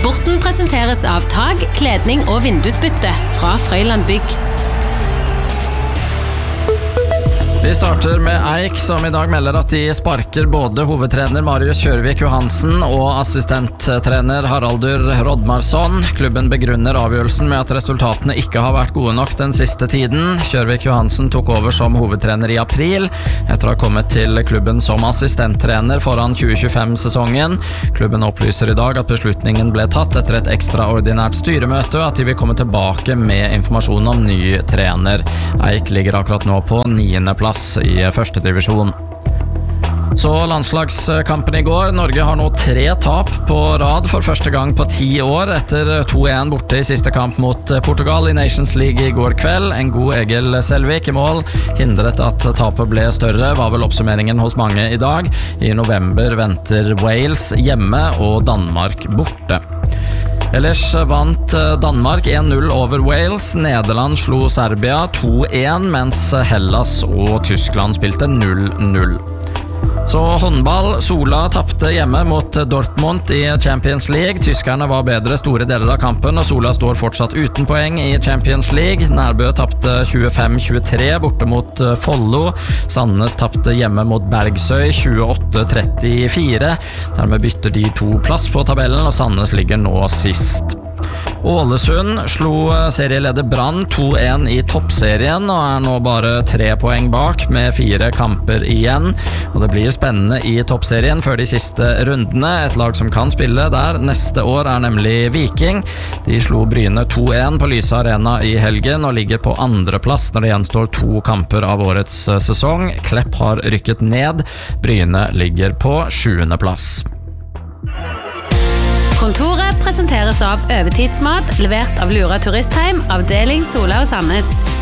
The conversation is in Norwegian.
Sporten presenteres av tag, kledning og vindusbytte fra Frøyland Bygg. Vi starter med Eik, som I dag melder at de sparker både hovedtrener Marius Kjørvik Johansen og assistenttrener Haraldur Rodmarsson. Klubben begrunner avgjørelsen med at resultatene ikke har vært gode nok den siste tiden. Kjørvik Johansen tok over som hovedtrener I april, etter å ha kommet til klubben som assistenttrener foran 2025-sesongen. Klubben opplyser I dag at beslutningen ble tatt etter et ekstraordinært styremøte, og at de vil komme tilbake med informasjon om ny trener. Eik ligger akkurat nå på 9. plass I første divisjon. Så landslagskampen I går. Norge har nå 3 tap på rad for første gang på 10 år, etter 2-1 borte I siste kamp mot Portugal I Nations League I går kveld. En god Egil Selvik I mål hindret at tapet ble større, var vel oppsummeringen hos mange I dag. I november venter Wales hjemme og Danmark borte. Ellers vant Danmark 1-0 over Wales. Nederland slo Serbia 2-1, mens Hellas og Tyskland spilte 0-0. Så håndball. Sola tappte hjemme mot Dortmund I Champions League. Tyskerne var bedre store deler av kampen, og Sola står fortsatt uten poeng I Champions League. Nærbø tappte 25-23 borte mot Follo. Sandnes tappte hjemme mot Bergsøy 28-34. Dermed bytter de 2 plass på tabellen, og Sandnes ligger nå sist. Ålesund slo serieleder Brann 2-1 I toppserien og nå bare 3 poeng bak med 4 kamper igjen. Og det blir spennende I toppserien før de siste rundene. Et lag som kan spille der neste år nemlig Viking. De slo Bryne 2-1 på Lyse Arena I helgen og ligger på 2. plass når det gjenstår 2 kamper av årets sesong. Klepp har rykket ned. Bryne ligger på 7. plass. Kontoret presenteres av Øvetidsmat, levert av Lura Turistheim, avdeling Sola og Sandnes.